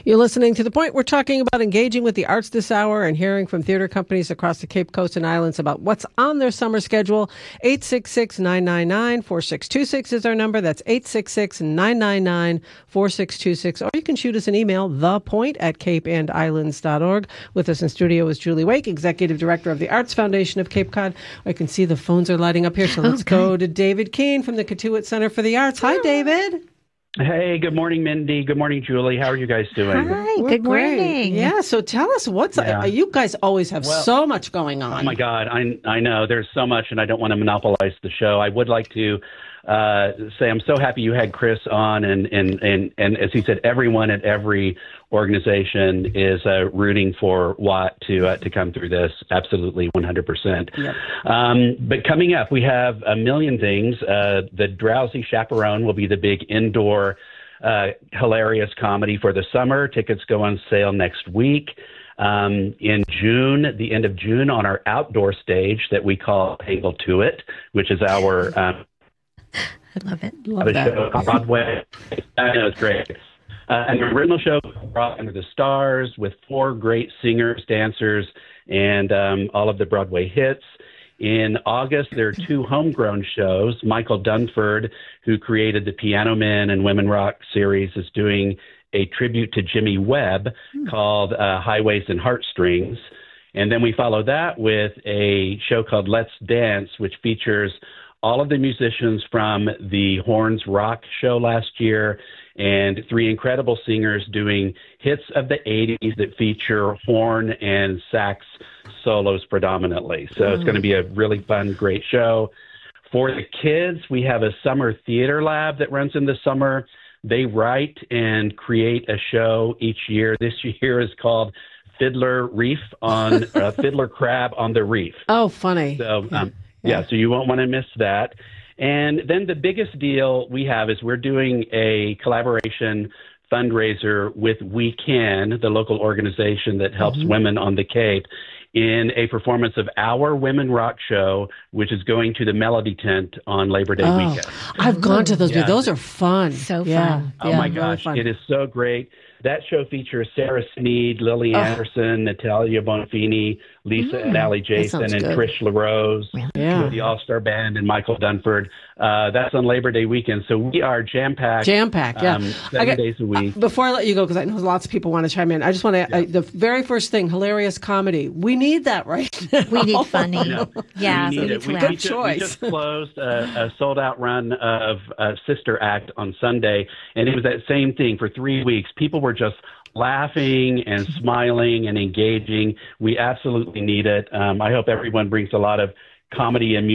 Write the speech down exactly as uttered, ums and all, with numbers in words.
You're listening to The Point. We're talking about engaging with the arts this hour and hearing from theater companies across the Cape Coast and Islands about what's on their summer schedule. eight six six, nine nine nine, four six two six is our number. That's eight six six, nine nine nine, four six two six. Or you can shoot us an email, thepoint at cape and islands dot org. With us in studio is Julie Wake, Executive Director of the Arts Foundation of Cape Cod. I can see the phones are lighting up here, so let's okay. go to David Keene from the Cotuit Center for the Arts. Hi, David. Hey, good morning, Mindy. Good morning, Julie. How are you guys doing? Hi, We're good morning. Great. Yeah, so tell us what's yeah. uh, you guys always have well, so much going on. Oh my God, I I know there's so much, and I don't want to monopolize the show. I would like to uh, say I'm so happy you had Chris on, and and and and as he said, everyone at every organization is uh, rooting for Watt to uh, to come through this. Absolutely, one hundred percent. Yep. Um, but coming up, we have a million things. Uh, the Drowsy Chaperone will be the big indoor uh, hilarious comedy for the summer. Tickets go on sale next week. Um, in June, the end of June, on our outdoor stage that we call Angle to It, which is our um, I love it. Love that. Show on Broadway. I know, it's great. Uh, an original show brought under the stars with four great singers, dancers, and um, all of the Broadway hits. In August, there are two homegrown shows. Michael Dunford, who created the Piano Men and Women Rock series, is doing a tribute to Jimmy Webb mm. called uh, Highways and Heartstrings. And then we follow that with a show called Let's Dance, which features all of the musicians from the Horns Rock show last year and three incredible singers doing hits of the eighties that feature horn and sax solos predominantly. So mm. it's going to be a really fun, great show. For the kids, we have a summer theater lab that runs in the summer. They write and create a show each year. This year is called Fiddler Reef on uh, Fiddler Crab on the Reef. Oh, funny. So, um, yeah. yeah, so you won't want to miss that. And then the biggest deal we have is we're doing a collaboration fundraiser with We Can, the local organization that helps mm-hmm. women on the Cape, in a performance of our Women Rock show, which is going to the Melody Tent on Labor Day oh, weekend. I've gone to those. Yeah. Those are fun. So yeah. fun. Oh, yeah, my gosh. Really it is so great. That show features Sarah Sneed, Lily oh. Anderson, Natalia Bonfini, Lisa mm, and Allie Jason, and good. Trish LaRose, yeah. the All-Star Band, and Michael Dunford. Uh, that's on Labor Day weekend. So we are jam-packed. Jam-packed, yeah. Um, seven got, days a week. Uh, before I let you go, because I know lots of people want to chime in, I just want to, yeah. uh, the very first thing, hilarious comedy. We need that right now. We need funny. No, yeah. We need it. We, Good we, just, choice. we just closed a, a sold-out run of uh, Sister Act on Sunday, and it was that same thing for three weeks. People were just laughing and smiling and engaging. We absolutely need it. Um, I hope everyone brings a lot of comedy and music